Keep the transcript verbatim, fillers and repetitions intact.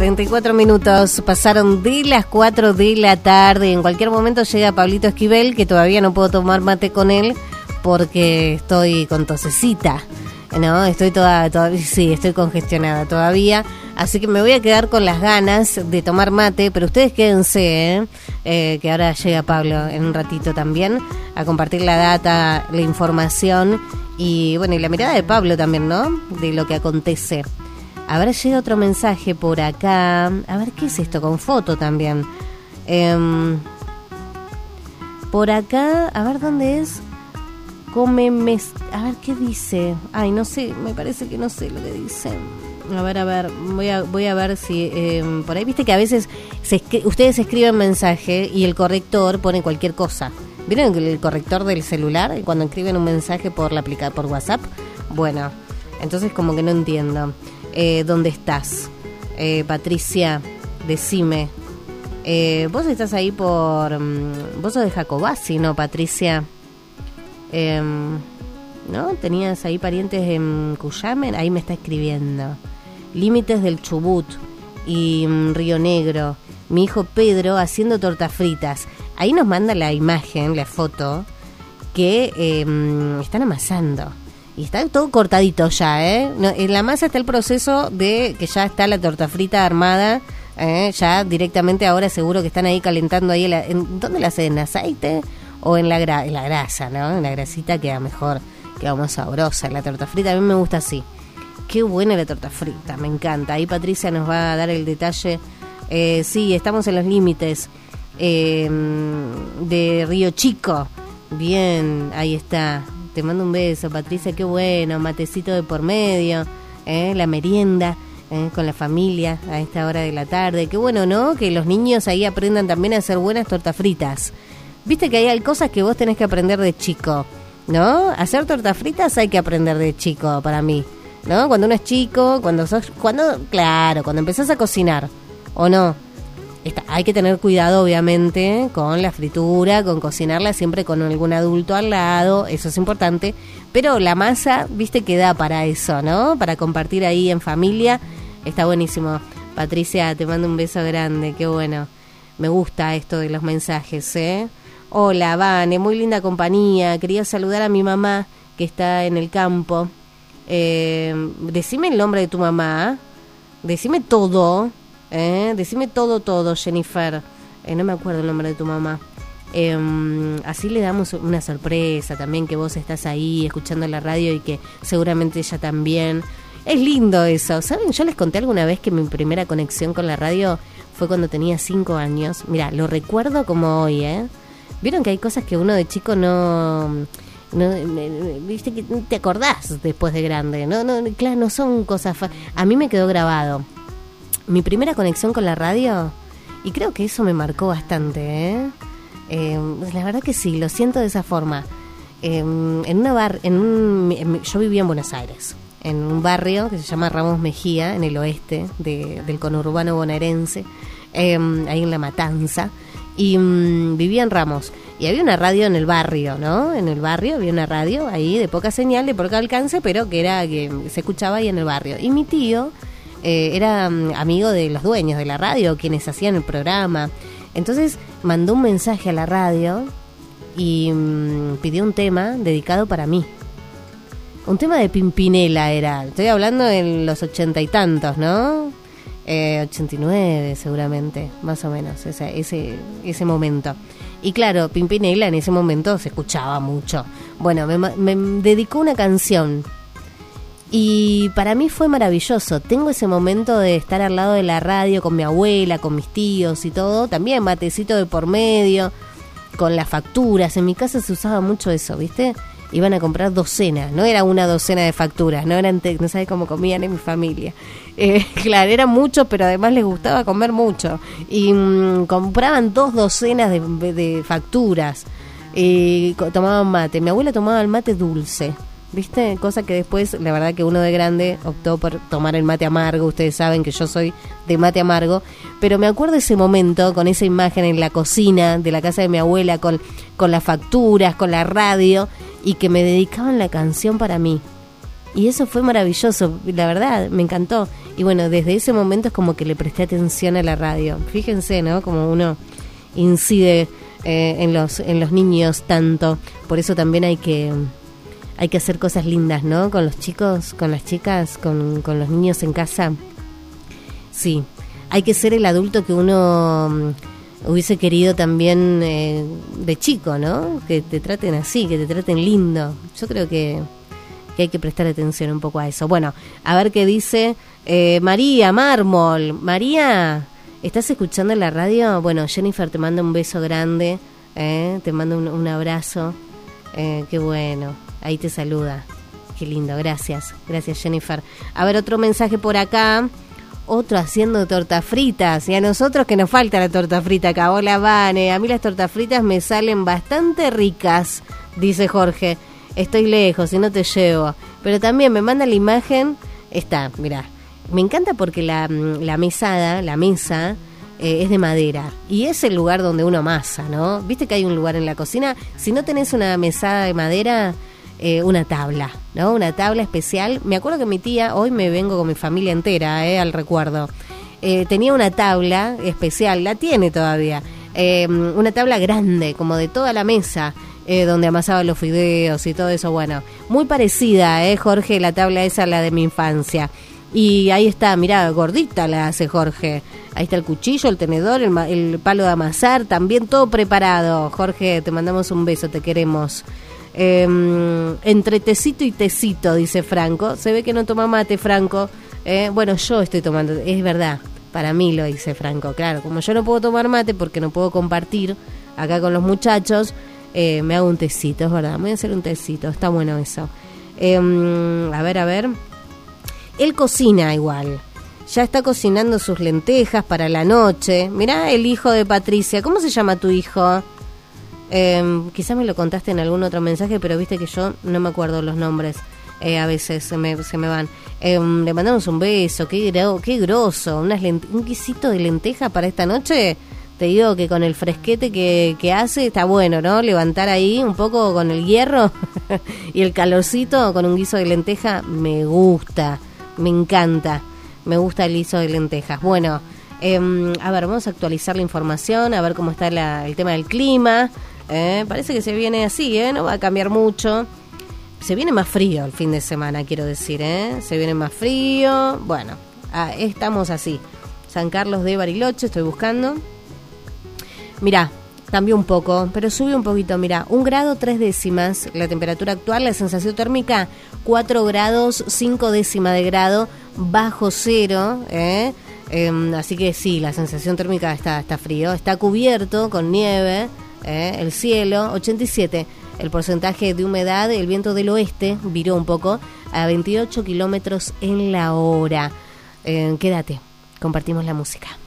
treinta y cuatro minutos pasaron de las cuatro de la tarde. En cualquier momento llega Pablito Esquivel, que todavía no puedo tomar mate con él porque estoy con tosecita. No, estoy toda, toda, sí, estoy congestionada todavía, así que me voy a quedar con las ganas de tomar mate, pero ustedes quédense, ¿eh? Eh, que ahora llega Pablo en un ratito también a compartir la data, la información y bueno, y la mirada de Pablo también, ¿no? De lo que acontece. A ver, llega otro mensaje por acá. A ver, ¿qué es esto? Con foto también. Eh, por acá, a ver, ¿dónde es? Come mes... A ver, ¿qué dice? Ay, no sé, me parece que no sé lo que dice. A ver, a ver, voy a, voy a ver si... Eh, por ahí, viste que a veces se escri- ustedes escriben mensaje y el corrector pone cualquier cosa. ¿Vieron el corrector del celular? Cuando escriben un mensaje por la aplica- por WhatsApp. Bueno, entonces como que no entiendo. Eh, ¿Dónde estás? Eh, Patricia, decime. Eh, vos estás ahí por... Um, vos sos de Jacobasi, ¿no, Patricia? Eh, ¿No? ¿Tenías ahí parientes en Cuyamen? Ahí me está escribiendo. Límites del Chubut y um, Río Negro. Mi hijo Pedro haciendo tortas fritas. Ahí nos manda la imagen, la foto, que eh, están amasando. Y está todo cortadito ya, ¿eh? No, en la masa está el proceso de que ya está la torta frita armada. ¿eh? Ya directamente ahora seguro que están ahí calentando ahí. La, ¿en, ¿Dónde la hacen? ¿En aceite? O en la, gra- en la grasa, ¿no? En la grasita queda mejor, queda más sabrosa. La torta frita a mí me gusta así. Qué buena la torta frita, me encanta. Ahí Patricia nos va a dar el detalle. Eh, sí, estamos en los límites eh, de Río Chico. Bien, ahí está. Te mando un beso, Patricia, qué bueno. Matecito de por medio, eh, la merienda eh, con la familia a esta hora de la tarde. Qué bueno, ¿no? Que los niños ahí aprendan también a hacer buenas tortas fritas. Viste que hay cosas que vos tenés que aprender de chico, ¿no? Hacer tortas fritas hay que aprender de chico, para mí, ¿no? Cuando uno es chico, cuando sos, cuando, claro, cuando empezás a cocinar, ¿o no? Está, hay que tener cuidado, obviamente, con la fritura, con cocinarla siempre con algún adulto al lado, eso es importante, pero la masa, viste, que da para eso, ¿no? Para compartir ahí en familia, está buenísimo. Patricia, te mando un beso grande, qué bueno. Me gusta esto de los mensajes, ¿eh? Hola, Vane, muy linda compañía. Quería saludar a mi mamá que está en el campo. Eh, decime el nombre de tu mamá. Decime todo. ¿eh? Decime todo, todo, Jennifer. Eh, no me acuerdo el nombre de tu mamá. Eh, así le damos una sorpresa también, que vos estás ahí escuchando la radio y que seguramente ella también. Es lindo eso. ¿Saben? Yo les conté alguna vez que mi primera conexión con la radio fue cuando tenía cinco años. Mira, lo recuerdo como hoy, ¿eh? Vieron que hay cosas que uno de chico no, no, viste que te acordás después de grande, no, no, claro, no son cosas fa- a mí me quedó grabado mi primera conexión con la radio y creo que eso me marcó bastante, ¿eh? Eh, la verdad que sí, lo siento de esa forma. Eh, en una bar, en un, en, yo vivía en Buenos Aires, en un barrio que se llama Ramos Mejía, en el oeste de, del conurbano bonaerense, eh, ahí en La Matanza. Y mmm, vivía en Ramos y había una radio en el barrio, ¿no? En el barrio había una radio ahí de poca señal, de poco alcance, pero que era que se escuchaba ahí en el barrio. Y mi tío eh, era um, amigo de los dueños de la radio, quienes hacían el programa. Entonces mandó un mensaje a la radio y um, pidió un tema dedicado para mí. Un tema de Pimpinela era. Estoy hablando en los ochenta y tantos, ¿no? Eh, ochenta y nueve seguramente, más o menos, ese, ese, ese momento. Y claro, Pimpinela en ese momento se escuchaba mucho. Bueno, me, me dedicó una canción y para mí fue maravilloso. Tengo ese momento de estar al lado de la radio con mi abuela, con mis tíos y todo. También matecito de por medio, con las facturas. En mi casa se usaba mucho eso, ¿viste? Iban a comprar docenas, no era una docena de facturas, no eran te- no sabes cómo comían en mi familia. Eh, claro, eran muchos, pero además les gustaba comer mucho. Y mmm, compraban dos docenas de, de facturas. Y co- tomaban mate. Mi abuela tomaba el mate dulce, ¿viste? Cosa que después, la verdad que uno de grande optó por tomar el mate amargo. Ustedes saben que yo soy de mate amargo. Pero me acuerdo ese momento, con esa imagen en la cocina de la casa de mi abuela, con, con las facturas, con la radio, y que me dedicaban la canción para mí. Y eso fue maravilloso, la verdad, me encantó. Y bueno, desde ese momento es como que le presté atención a la radio. Fíjense, ¿no? Como uno incide eh, en los en los niños tanto. Por eso también hay que hay que hacer cosas lindas, ¿no? Con los chicos, con las chicas, con, con los niños en casa. Sí, hay que ser el adulto que uno hubiese querido también eh, de chico, ¿no? Que te traten así, que te traten lindo. Yo creo que... que hay que prestar atención un poco a eso. Bueno, a ver qué dice eh, María Mármol. María, ¿estás escuchando la radio? Bueno, Jennifer te manda un beso grande, eh, te manda un, un abrazo. Eh, qué bueno, ahí te saluda. Qué lindo, gracias. Gracias, Jennifer. A ver, otro mensaje por acá. Otro haciendo tortas fritas. Y a nosotros que nos falta la torta frita acá. Hola, Vane. A mí las tortas fritas me salen bastante ricas, dice Jorge. Estoy lejos y no te llevo. Pero también me manda la imagen. Está, mirá. Me encanta porque la, la mesada, la mesa, eh, es de madera. Y es el lugar donde uno amasa, ¿no? Viste que hay un lugar en la cocina. Si no tenés una mesada de madera, eh, una tabla, ¿no? Una tabla especial. Me acuerdo que mi tía, hoy me vengo con mi familia entera, eh, al recuerdo. Eh, tenía una tabla especial, la tiene todavía. Eh, una tabla grande, como de toda la mesa. Eh, donde amasaba los fideos y todo eso, bueno, muy parecida, eh, Jorge, la tabla esa a la de mi infancia. Y ahí está, mirá, gordita la hace Jorge. Ahí está el cuchillo, el tenedor, el, el palo de amasar, también todo preparado. Jorge, te mandamos un beso, te queremos. Eh, entre tecito y tecito, dice Franco. Se ve que no toma mate, Franco. Eh, bueno, yo estoy tomando, es verdad, para mí lo dice Franco. Claro, como yo no puedo tomar mate porque no puedo compartir acá con los muchachos, Eh, me hago un tecito, es verdad, me voy a hacer un tecito, está bueno eso. Eh, a ver, a ver. Él cocina igual, ya está cocinando sus lentejas para la noche. Mirá el hijo de Patricia, ¿cómo se llama tu hijo? Eh, quizás me lo contaste en algún otro mensaje, pero viste que yo no me acuerdo los nombres, eh, a veces se me, se me van. Eh, le mandamos un beso, qué, gro, qué groso, unas lente, un guisito de lenteja para esta noche. Te digo que con el fresquete que, que hace está bueno, ¿no? Levantar ahí un poco con el hierro y el calorcito con un guiso de lenteja, me gusta, me encanta, me gusta el guiso de lentejas. Bueno, eh, a ver, vamos a actualizar la información, a ver cómo está la, el tema del clima. Eh, parece que se viene así, ¿eh? No va a cambiar mucho. Se viene más frío el fin de semana, quiero decir, ¿eh? Se viene más frío. Bueno, ah, estamos así. San Carlos de Bariloche, estoy buscando. Mirá, cambió un poco, pero subió un poquito, mirá, un grado tres décimas la temperatura actual, la sensación térmica cuatro grados cinco décimas de grado bajo cero, ¿eh? Eh, así que sí, la sensación térmica está, está frío, está cubierto con nieve, ¿eh? El cielo, ochenta y siete, el porcentaje de humedad, el viento del oeste viró un poco a veintiocho kilómetros en la hora. Eh, quédate, compartimos la música.